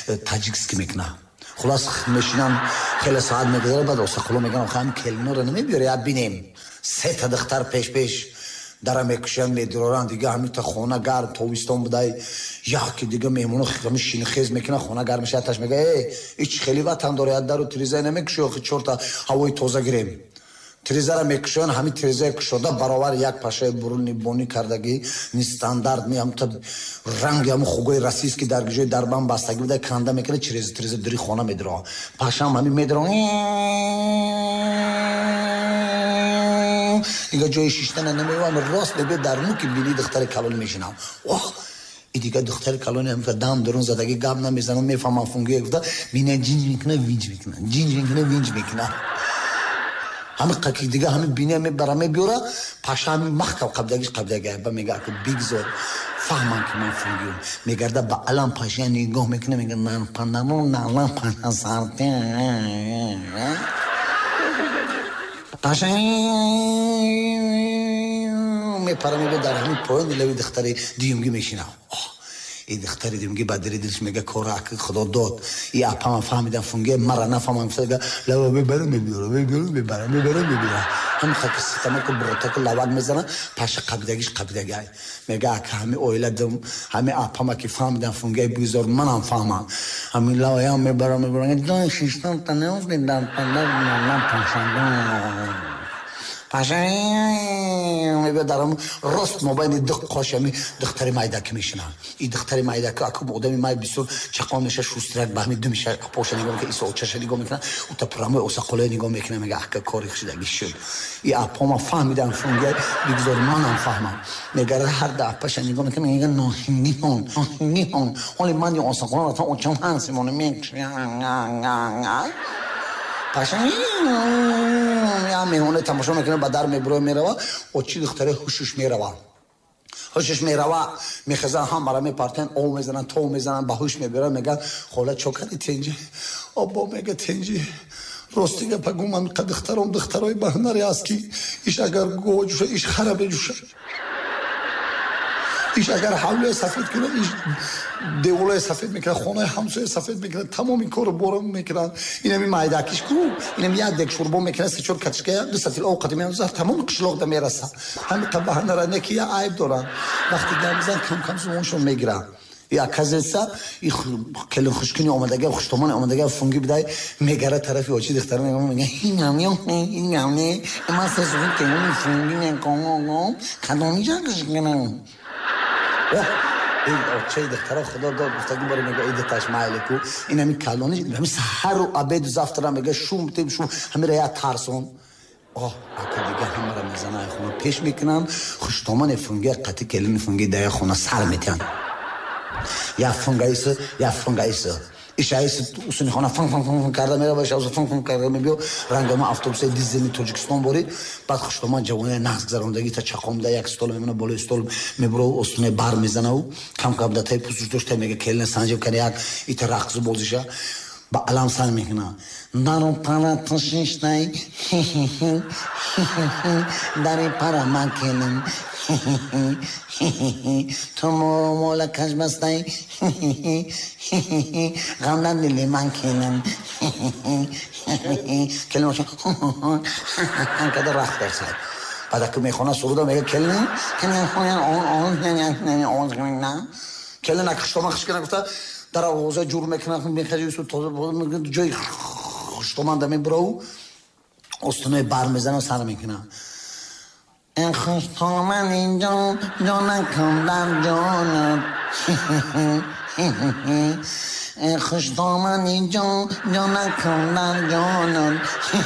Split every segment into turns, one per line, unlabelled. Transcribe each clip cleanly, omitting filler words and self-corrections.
таҷикский мекуна. خلاص میشینن خیلی ساعت میگذره بعد اوساقلو میگن خواهم کلینو رو نمیبیاری یا بینیم 3 تا دختر پیش در میکشن میدرارن دیگه همین تا خونه گرم تابستون بودای یکی دیگه میمونو خیلی خیز میکنه خونه گرم میشه آتش میگه هیچ خیلی وطن داره در رو تریزه نمیکشه آخه چرتا هوای تازه گیریم تریزه را میکشن همین تریزه کشوده برابر یک پشه برونی بونی کردگی نیستاندارد میام تا رنگ هم خوگوی رسیس که در گجوی دربان بستگی بوده کنده میکنه تریزه دری خونه میدره پشه هم همین میدره اینگه جای شیشتن نمیوان راست بگه در نو که بینی دختر کلونی میشنم این دیگه دختر کلونی هم که دام درون زدگی گاب نمیزنم میفهمم فونگی گفته بینه جینج میکنه وینج میکنه همه قکی دیگه همه بینه برامه بیاره پاشا همه مخکو قبدگی با میگه که بیگزار فهمم که من فونگیم میگرده با الان پاشا نگاه میکنه میگه نان پنده سارته پاشا میپره میگه در همین پایین لوی دختری دیومگی میشینم این دختری دیومگی بعد دلش میگه کارا که خدا داد این اپا من فهمیدم فونگه مرا نفهمم میگه لوا ببرم میبیره هم خاک سیستم که بروتا که لواد میزنه پاش قبیدگی میگه که همه اویلدم همه اپا ما که فهمیدم فونگه بگذار منم فهمم همین لوا میبرم دو شیشتم تنوز دیدم پندر پاشندم پاشا میگه دارم راست مبین قاشمی دختری مایدک میشنم این دختری مایدک اکو بودم مای بسیار چقام میشه شوسترک بهمی دو میشه پوش نگاه میکنه ایسا چش نگاه میکنه و تا پرامو اوساقله نگاه میکنه میگه اکا کاری شدگی شد این اپا ما فهمیدم فونگه بگذار منم فهمم میگه هر ده اپاش نگاه میکنه میگه نه ولی من یه اوساقله تا اونچم هنسیمونه میگه پاشا یا میونه تماشا میکنه با در میبره میروه و چی دختره هوشش میروه میخزن هم برای میپارتن او میزنن تو میزنن با هوش میبره میگن خوله چوکدی تنجی آبا میگه تنجی راستیگه پگو من دخترای بهنری است که ایش اگر گوه جوشه ایش خرابه جوشه ایش اگر حوله سفید کنه ایش دیوله سفید میکنه خونه همسایه سفید میکنه تمام این کارو برام میکنن اینم این مایدکیش کو اینم یک دک شوربا میکنه سه چور کچکه دو ساعت اوقات میانزه تمام قشلاق ده میرسه همین قبه نرانه که یه عیب دارن وقتی گرمزن کم زمانشون میگیرن یا کازیسا کلی خوشکنی اومدگی خوشتومان اومدگی فونگی بدای میگره طرفی اوچی دختر میگه این نه ما سوزون که اون فونگی نکنم کدومی جاش کنم این اوچه دخترها خدا داد گفتگی باره میگه ایده تشمعیلی کو این همین کلانی همین سحر و عبید و زفتر هم میگه شوم همین ریا ترسون اکا دیگه همه را میزنه خونه پیش میکنن خوشتومان فونگی قطعی کلین فونگی دای خونه سر میتن یا فونگایسه ایشایس اصولی خانه فنگ کرده میره باشه از فنگ کرده میبیو رنگ ما افطوبسه دیزنی تاجیکستان باری بعد خوشتومان جوانه نحس گذروندگی تا چقامده یک استول میمونه بالا استول میبرو استونه بر میزنه و کم کم دتای پوزش داشته میگه کلن سنجیب کنه یک ایت رقص بازیشه با علم سن میکنه دارو پارا تشیشتای داری پارا من کلن تو مولا کش بستای غمدن دلی من کنم کلمه شد کده رخت درسد بعد که میخونه سروده میگه کلمه کلمه نکشتومه خشکنه گفته در آوازه جور میکنه میخجی سو تازه جای خشتومه دمی برو استونه بر میزنه و سر میکنه این خشتومن اینجا جانه کم در جانت خوشتومن اینجا جانه کم در جانت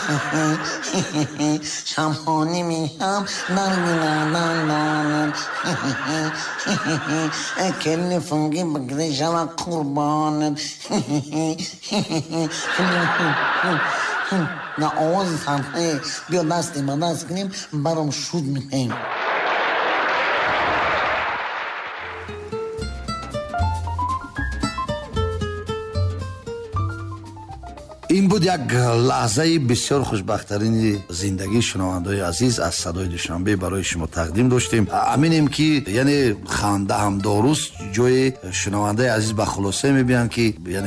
شمحانی میشم در گیردن کلی فنگی بگره شما قربانت نه آواز سرخه بیا دستی با دست کنیم برام شود میکنیم این بود یک لحظه بسیار خوشبخت‌ترین زندگی شنونده‌های عزیز از صدای دوشنبه برای شما تقدیم داشتیم. امینیم که یعنی خنده هم داروست جای شنونده عزیز به خلاصه می‌بینن که یعنی